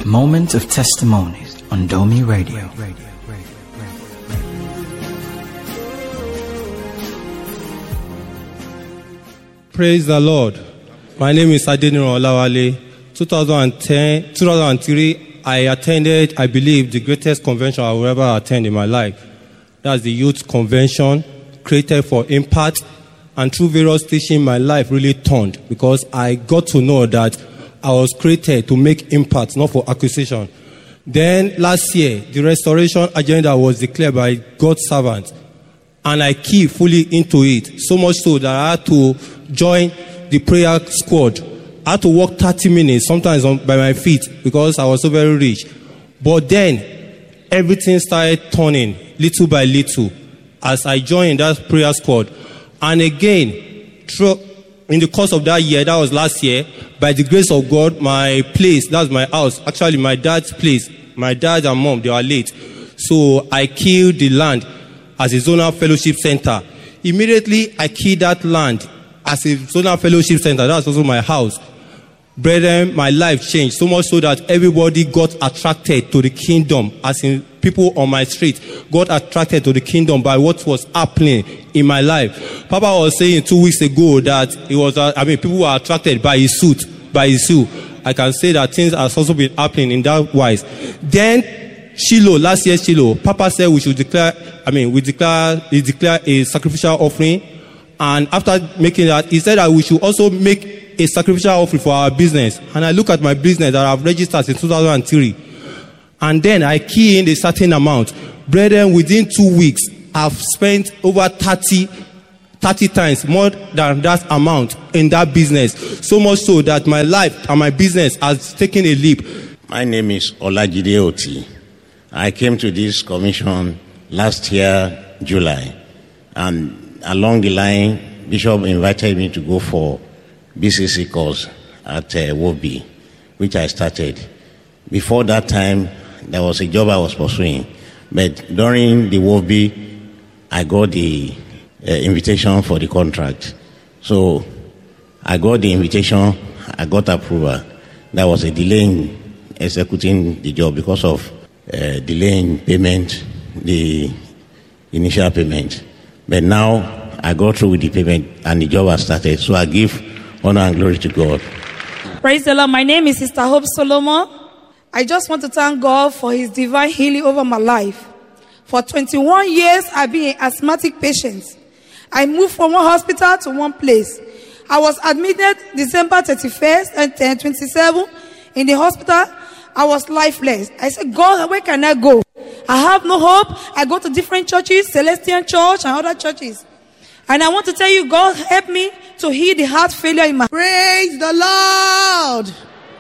Moment of Testimonies on Domi Radio. Praise the Lord. My name is Adeniro Olawale. 2003, I attended, I believe, the greatest convention I will ever attend in my life. That's the Youth Convention, created for impact. And through various teaching, my life really turned because I got to know that I was created to make impact, not for acquisition. Then last year, the restoration agenda was declared by God's servants. And I keyed fully into it, so much so that I had to join the prayer squad. I had to walk 30 minutes, sometimes by my feet, because I was so very rich. But then, everything started turning little by little as I joined that prayer squad. And again, in the course of that year, that was last year, by the grace of God, my place, that's my house, actually my dad's place, my dad and mom, they were late. So I killed the land as a zonal fellowship center. Immediately, I killed that land as a zonal fellowship center. That's also my house. Brethren, my life changed so much so that everybody got attracted to the kingdom, as in people on my street got attracted to the kingdom by what was happening in my life. Papa was saying 2 weeks ago that it was, people were attracted by his suit, by his shoe. I can say that things have also been happening in that wise. Then Shiloh, last year Shiloh, Papa said we should declare a sacrificial offering. And after making that, he said that we should also make a sacrificial offering for our business. And I look at my business that I've registered since 2003. And then I key in a certain amount. Brethren, within 2 weeks, I've spent over 30 times more than that amount in that business. So much so that my life and my business has taken a leap. My name is Olajide Oti. I came to this commission last year, July. And along the line, Bishop invited me to go for BCC course at WOBI, which I started. Before that time, there was a job I was pursuing. But during the WOBI, I got the invitation for the contract. So I got the invitation, I got approval. There was a delay in executing the job because of delay in payment, the initial payment. But now I go through with the payment and the job has started. So I give honor and glory to God. Praise the Lord. My name is Sister Hope Solomon. I just want to thank God for his divine healing over my life. For 21 years, I've been an asthmatic patient. I moved from one hospital to one place. I was admitted December 31st and 27 in the hospital. I was lifeless. I said, God, where can I go? I have no hope. I go to different churches, Celestial Church and other churches. And I want to tell you, God helped me to heal the heart failure in my... Praise the Lord.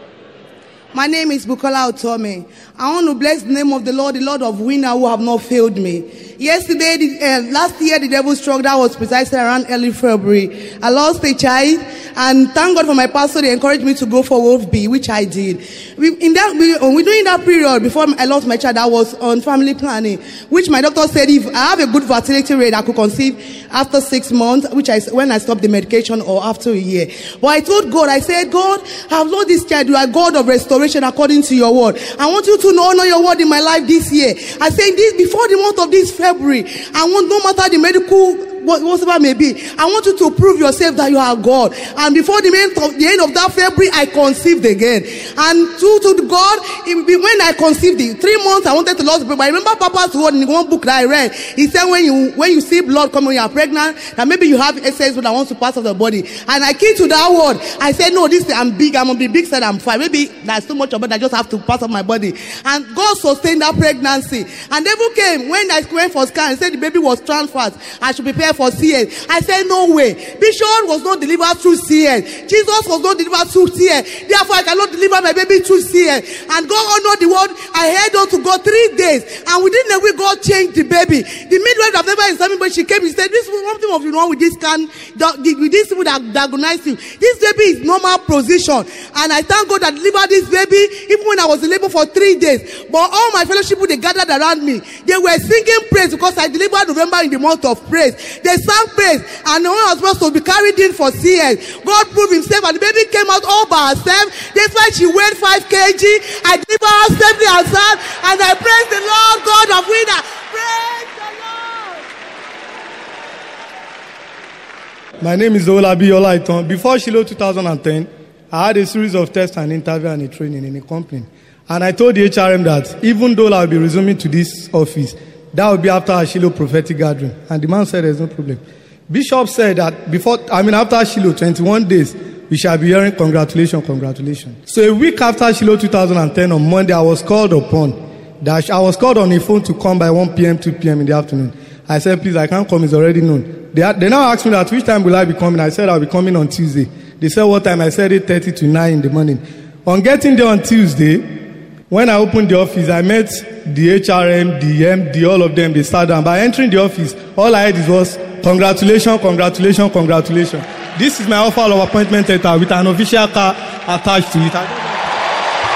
My name is Bukola Otome. I want to bless the name of the Lord of winner who have not failed me. Yesterday, last year, the devil struck. That was precisely around early February. I lost a child, and thank God for my pastor. They encouraged me to go for WOBI, which I did. During that period, before I lost my child, I was on family planning, which my doctor said if I have a good fertility rate, I could conceive after 6 months, when I stopped the medication or after a year. But I told God, I said, God, I have lost this child. You are God of restoration according to your word. I want you to honor your word in my life this year. I said this before the month of this February. I want, no matter the medical whatever may be, I want you to prove yourself that you are God. And before the end of that February, I conceived again. And to God, when I conceived it, 3 months I wanted to lose blood. But I remember Papa's word in one book that I read. He said when you see blood coming when you are pregnant, that maybe you have excess blood that wants to pass off the body. And I came to that word. I said, no, I'm big. I'm on the big side. I'm fine. Maybe there's too much of it. I just have to pass off my body. And God sustained that pregnancy. And devil came when I went for scan and said the baby was transferred. I should prepare for CS. I said, no way. Bishop was not delivered through CS. Jesus was not delivered through CS. Therefore, I cannot deliver my baby through CS. And God honored the word. I held on to God 3 days. And within a week, God changed the baby. The midwife have never examined, but she came and said, this was something of wrong with this scan, with this people that diagnosed you. This baby is normal position. And I thank God that delivered this baby, even when I was in labor for 3 days. But all my fellowship, they gathered around me. They were singing praise because I delivered November in the month of praise. They sang praise, and the one was supposed to be carried in for CS. God proved himself, and the baby came out all by herself. That's why she weighed 5 kg. I delivered her safely and sound, and I praise the Lord God of winner. Praise the Lord. My name is Olabi Olaiton. Before Shiloh 2010, I had a series of tests and interview and a training in a company. And I told the HRM that even though I will be resuming to this office, that will be after our Shiloh prophetic gathering. And the man said there's no problem. Bishop said that after Shiloh, 21 days, we shall be hearing congratulations, congratulations. So a week after Shiloh 2010, on Monday, I was called upon. I was called on a phone to come by 1 p.m., 2 p.m. in the afternoon. I said, please, I can't come, it's already known. They now asked me that which time will I be coming? I said I'll be coming on Tuesday. They said what time? I said 8:30 to 9 in the morning. On getting there on Tuesday, when I opened the office, I met the HRM, the MD, all of them. They sat down. By entering the office, all I heard was congratulations, congratulations, congratulations. This is my offer of appointment letter with an official car attached to it.